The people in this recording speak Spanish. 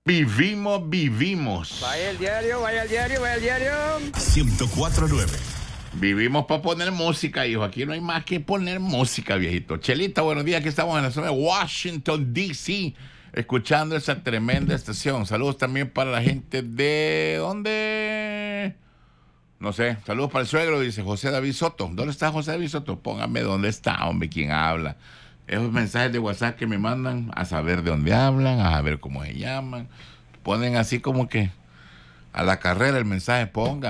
Vivimos. Vaya el diario, vaya el diario, vaya el diario. 104.9. Vivimos para poner música, hijo. Aquí no hay más que poner música, viejito. Chelita, buenos días. Aquí estamos en la zona de Washington, D.C., escuchando esa tremenda estación. Saludos también para la gente de... ¿Dónde? No sé. Saludos para el suegro, dice José David Soto. ¿Dónde está José David Soto? Póngame dónde está, hombre, quién habla. Esos mensajes de WhatsApp que me mandan a saber de dónde hablan, a saber cómo se llaman. Ponen así como que a la carrera el mensaje, ponga.